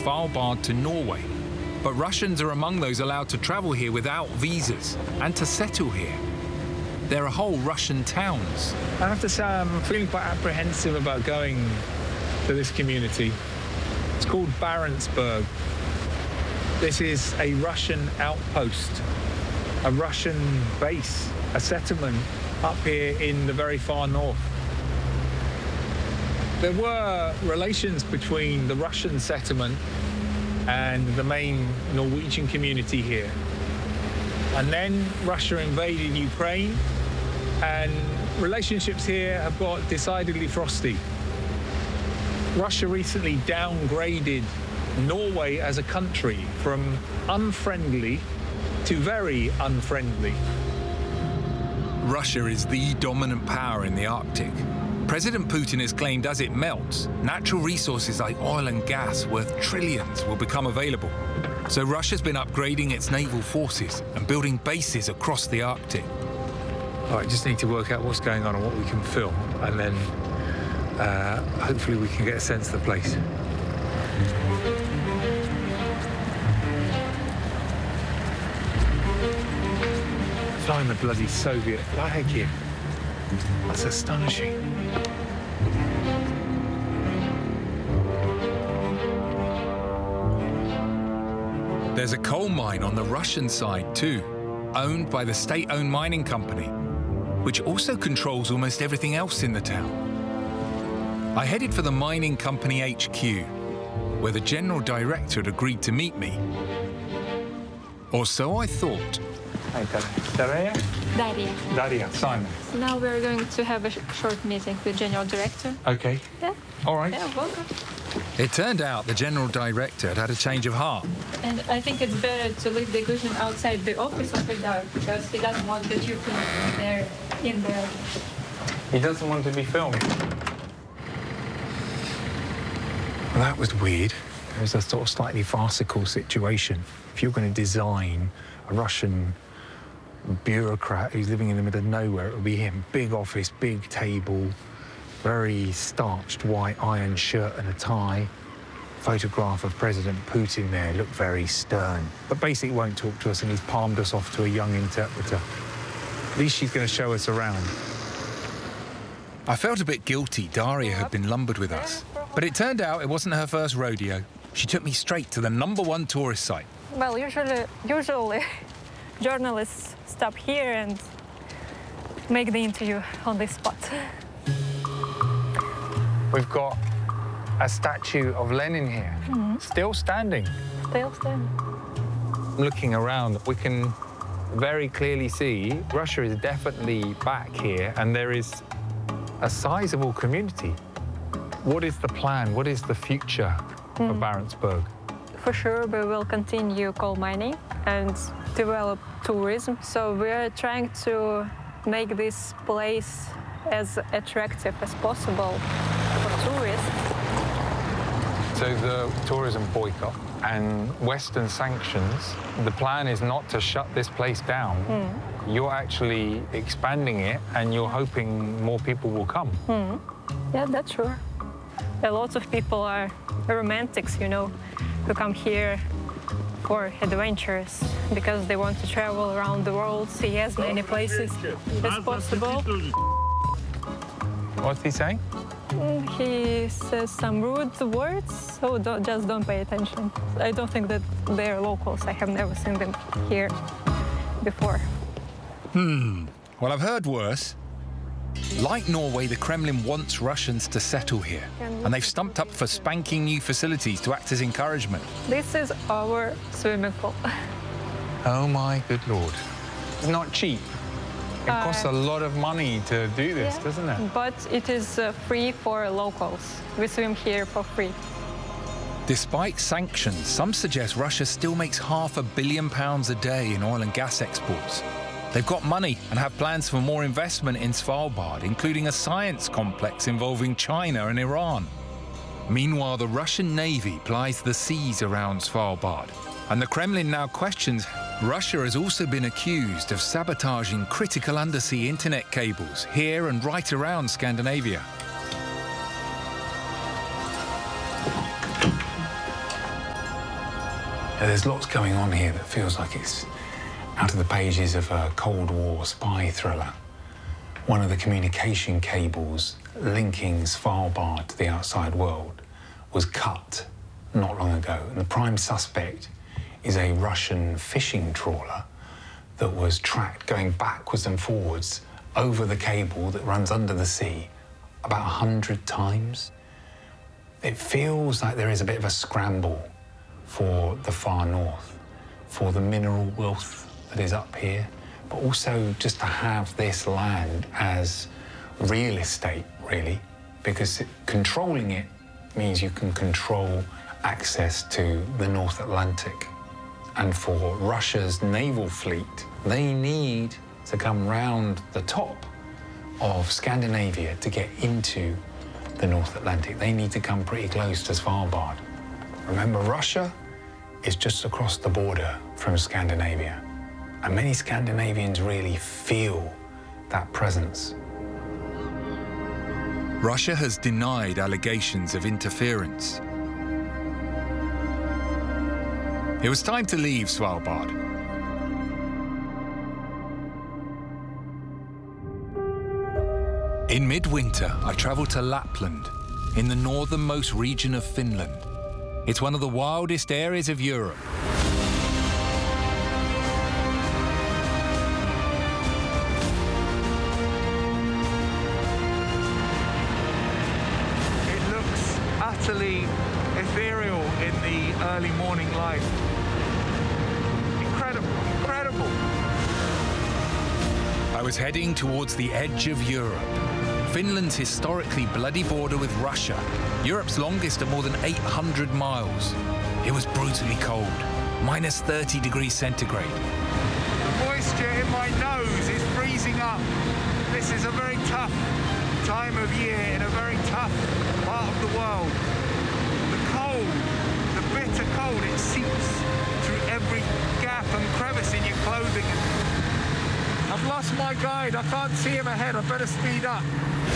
Svalbard to Norway. But Russians are among those allowed to travel here without visas and to settle here. There are whole Russian towns. I have to say I'm feeling quite apprehensive about going to this community. It's called Barentsburg. This is a Russian outpost, a Russian base, a settlement up here in the very far north. There were relations between the Russian settlement and the main Norwegian community here. And then Russia invaded Ukraine, and relationships here have got decidedly frosty. Russia recently downgraded Norway as a country from unfriendly to very unfriendly. Russia is the dominant power in the Arctic. President Putin has claimed as it melts, natural resources like oil and gas worth trillions will become available. So Russia's been upgrading its naval forces and building bases across the Arctic. All right, just need to work out what's going on and what we can film, and then hopefully we can get a sense of the place. Flying the bloody Soviet flag here. That's astonishing. There's a coal mine on the Russian side too, owned by the state-owned mining company, which also controls almost everything else in the town. I headed for the mining company HQ, where the general director had agreed to meet me. Or so I thought. Hi, Daria? Daria. Daria, Simon. Now we're going to have a short meeting with General Director. Okay. Yeah. All right. Yeah, welcome. It turned out the general director had had a change of heart. And I think it's better to leave the equipment outside the office of the guard, because he doesn't want the equipment there in there. He doesn't want to be filmed. Well, that was weird. It was a sort of slightly farcical situation. If you're going to design a Russian bureaucrat who's living in the middle of nowhere, it would be him. Big office, big table, very starched white iron shirt and a tie. Photograph of President Putin there, looked very stern. But basically won't talk to us, and he's palmed us off to a young interpreter. At least she's going to show us around. I felt a bit guilty Daria had been lumbered with us. But it turned out it wasn't her first rodeo. She took me straight to the #1 tourist site. Well, usually journalists stop here and make the interview on this spot. We've got a statue of Lenin here, still standing. Still standing. Looking around, we can very clearly see Russia is definitely back here, and there is a sizable community. What is the plan? What is the future for Barentsburg? For sure, we will continue coal mining and develop tourism. So we are trying to make this place as attractive as possible for tourists. So the tourism boycott and Western sanctions, the plan is not to shut this place down. You're actually expanding it, and you're hoping more people will come. Yeah, that's sure. A lot of people are romantics, you know, who come here for adventures because they want to travel around the world, see as many places as possible. What's he saying? He says some rude words, so just don't pay attention. I don't think that they're locals. I have never seen them here before. Well, I've heard worse. Like Norway, the Kremlin wants Russians to settle here, and they've stumped up for spanking new facilities to act as encouragement. This is our swimming pool. Oh my good Lord. It's not cheap. It costs a lot of money to do this, doesn't it? But it is free for locals. We swim here for free. Despite sanctions, some suggest Russia still makes £500 million a day in oil and gas exports. They've got money and have plans for more investment in Svalbard, including a science complex involving China and Iran. Meanwhile, the Russian Navy plies the seas around Svalbard, and the Kremlin now questions Russia has also been accused of sabotaging critical undersea internet cables here and right around Scandinavia. Now, there's lots going on here that feels like it's out of the pages of a Cold War spy thriller. One of the communication cables linking Svalbard to the outside world was cut not long ago, and the prime suspect is a Russian fishing trawler that was tracked going backwards and forwards over the cable that runs under the sea about 100 times. It feels like there is a bit of a scramble for the far north, for the mineral wealth that is up here, but also just to have this land as real estate, really, because controlling it means you can control access to the North Atlantic. And for Russia's naval fleet, they need to come round the top of Scandinavia to get into the North Atlantic. They need to come pretty close to Svalbard. Remember, Russia is just across the border from Scandinavia, and many Scandinavians really feel that presence. Russia has denied allegations of interference. It was time to leave Svalbard. In midwinter, I travelled to Lapland, in the northernmost region of Finland. It's one of the wildest areas of Europe. It looks utterly ethereal in the early morning light. Incredible, incredible. I was heading towards the edge of Europe. Finland's historically bloody border with Russia, Europe's longest at more than 800 miles. It was brutally cold, minus 30 degrees centigrade. The moisture in my nose is freezing up. This is a very tough time of year in a very tough part of the world. The cold, the bitter cold, it seeps through every gap and crevice in your clothing. I've lost my guide. I can't see him ahead. I better speed up.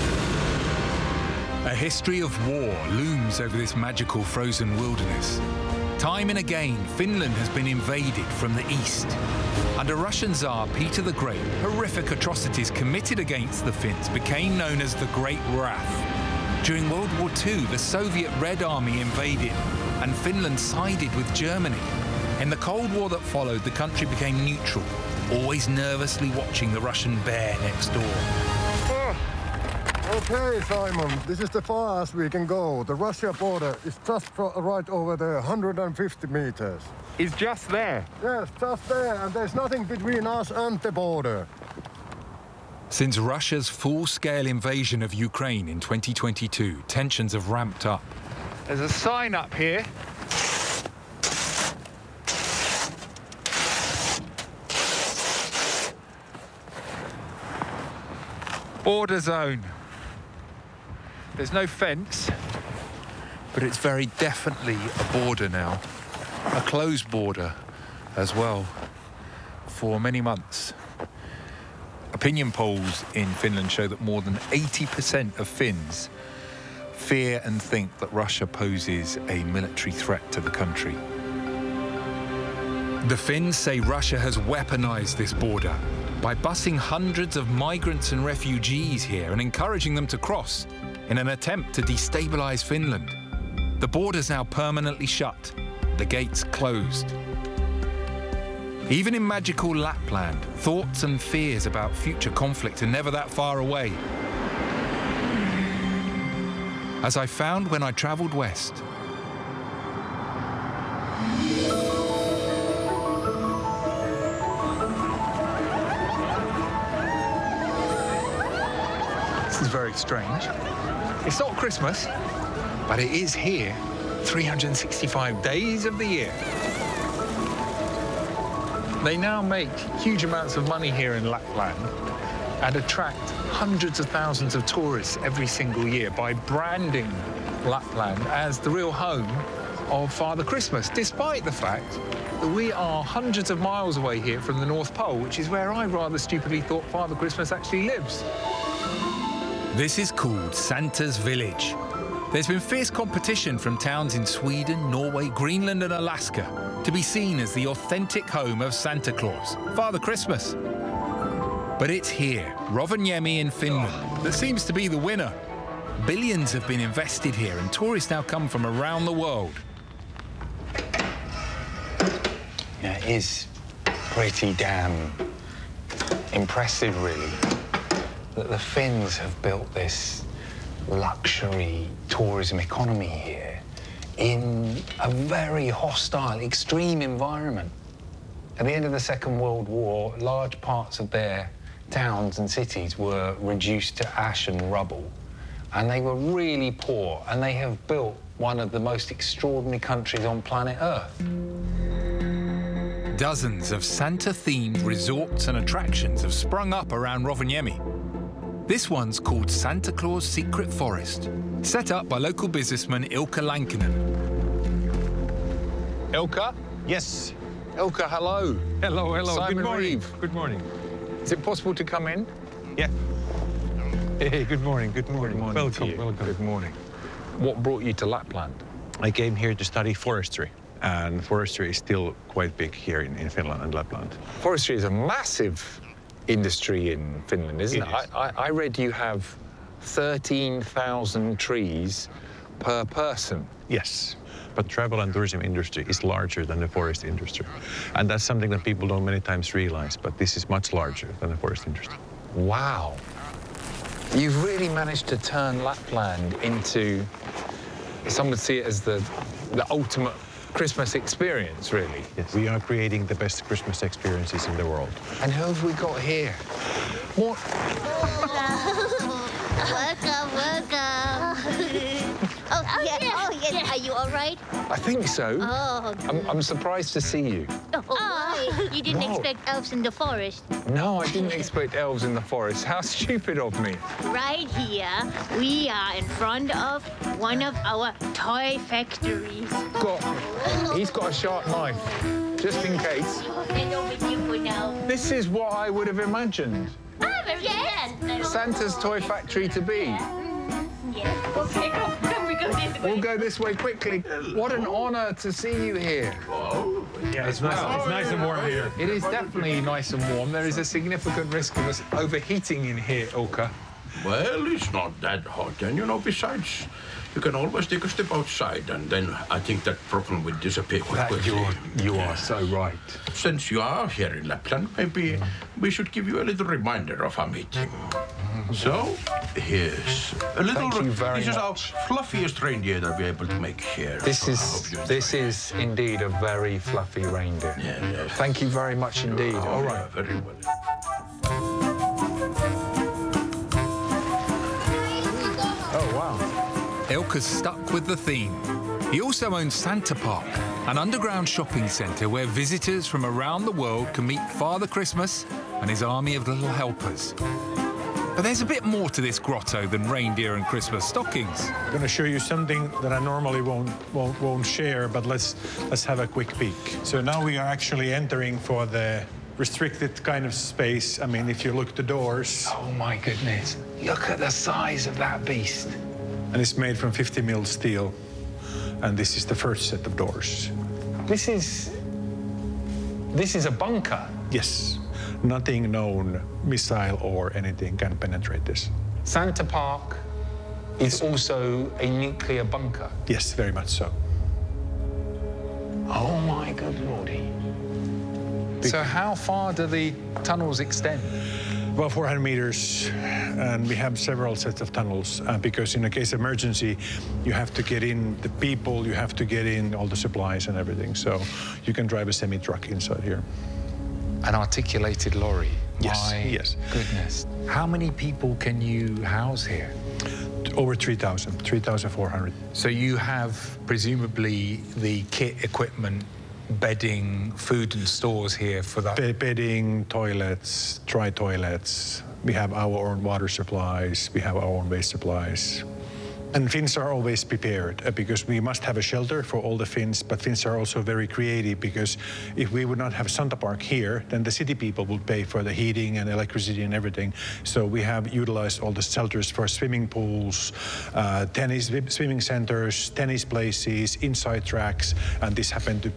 A history of war looms over this magical frozen wilderness. Time and again, Finland has been invaded from the east. Under Russian Tsar Peter the Great, horrific atrocities committed against the Finns became known as the Great Wrath. During World War II, the Soviet Red Army invaded, and Finland sided with Germany. In the Cold War that followed, the country became neutral, always nervously watching the Russian bear next door. Okay, Simon, this is the farthest we can go. The Russia border is just right over there, 150 meters. It's just there. Yes, just there, and there's nothing between us and the border. Since Russia's full-scale invasion of Ukraine in 2022, tensions have ramped up. There's a sign up here. Border zone. There's no fence, but it's very definitely a border now. A closed border as well for many months. Opinion polls in Finland show that more than 80% of Finns fear and think that Russia poses a military threat to the country. The Finns say Russia has weaponized this border by busing hundreds of migrants and refugees here and encouraging them to cross in an attempt to destabilize Finland. The border's now permanently shut, the gates closed. Even in magical Lapland, thoughts and fears about future conflict are never that far away. As I found when I traveled west. This is very strange. It's not Christmas, but it is here 365 days of the year. They now make huge amounts of money here in Lapland and attract hundreds of thousands of tourists every single year by branding Lapland as the real home of Father Christmas, despite the fact that we are hundreds of miles away here from the North Pole, which is where I rather stupidly thought Father Christmas actually lives. This is called Santa's Village. There's been fierce competition from towns in Sweden, Norway, Greenland and Alaska to be seen as the authentic home of Santa Claus, Father Christmas. But it's here, Rovaniemi in Finland, that seems to be the winner. Billions have been invested here and tourists now come from around the world. Yeah, it is pretty damn impressive, really, that the Finns have built this luxury tourism economy here in a very hostile, extreme environment. At the end of the Second World War, large parts of their towns and cities were reduced to ash and rubble, and they were really poor, and they have built one of the most extraordinary countries on planet Earth. Dozens of Santa-themed resorts and attractions have sprung up around Rovaniemi. This one's called Santa Claus Secret Forest, set up by local businessman Ilkka Lankinen. Ilkka? Yes. Ilkka, hello. Hello, hello. Simon Good morning. Reeve. Good morning. Is it possible to come in? Yeah. Hey, good morning. Good morning. Good morning Welcome, to you. welcome. Good morning. What brought you to Lapland? I came here to study forestry, and forestry is still quite big here in Finland and Lapland. Forestry is a massive industry in Finland, isn't it? It is. I read you have 13,000 trees per person. Yes. But travel and tourism industry is larger than the forest industry. And that's something that people don't many times realize, but this is much larger than the forest industry. Wow. You've really managed to turn Lapland into, some would see it as the ultimate Christmas experience, really. Yes. We are creating the best Christmas experiences in the world. And who have we got here? What? Welcome, welcome. Oh, yes. Are you all right? I think so. Oh, I'm surprised to see you. why? You didn't No. expect elves in the forest. No, I didn't expect elves in the forest. How stupid of me. Right here, we are in front of one of our toy factories. He's got a sharp knife, just in case. And over you for now. This is what I would have imagined Ah, very good. Santa's toy factory to be. Yes. Okay, come we go this way. We'll go this way quickly. What an honor to see you here. Yeah, it's nice and warm here. It is definitely nice and warm. There is a significant risk of us overheating in here, Ilkka. Well, it's not that hot. And, besides, you can always take a step outside, and then I think that problem will disappear quite quickly. You are so right. Since you are here in Lapland, maybe we should give you a little reminder of our meeting. So, here's a little... Thank you very This is our much. fluffiest reindeer that we're able to make here. This I hope you enjoy it. is indeed a very fluffy reindeer. Yeah. Thank you very much indeed. All right. Yeah, very well. Oh, wow. Ilkka's stuck with the theme. He also owns Santa Park, an underground shopping centre where visitors from around the world can meet Father Christmas and his army of little helpers. But there's a bit more to this grotto than reindeer and Christmas stockings. I'm going to show you something that I normally won't share, but let's have a quick peek. So now we are actually entering for the restricted kind of space. I mean, if you look at the doors, Oh, my goodness. Look at the size of that beast. and it's made from 50 mil steel, and this is the first set of doors. This is a bunker. Yes, nothing known missile or anything can penetrate this. Santa Park is also a nuclear bunker. Yes, very much so. Oh, my good lordy. So how far do the tunnels extend? About 400 meters, and we have several sets of tunnels because in a case of emergency, you have to get in the people, you have to get in all the supplies and everything. So you can drive a semi-truck inside here. An articulated lorry. Yes, My yes. goodness. How many people can you house here? Over 3,000, 3,400. So you have presumably the kit, equipment, bedding, food and stores here for that. Bedding, toilets, dry toilets. We have our own water supplies. We have our own waste supplies. And Finns are always prepared because we must have a shelter for all the Finns, but Finns are also very creative because if we would not have Santa Park here, then the city people would pay for the heating and electricity and everything. So we have utilized all the shelters for swimming pools, swimming centers, tennis places, inside tracks, and this happened to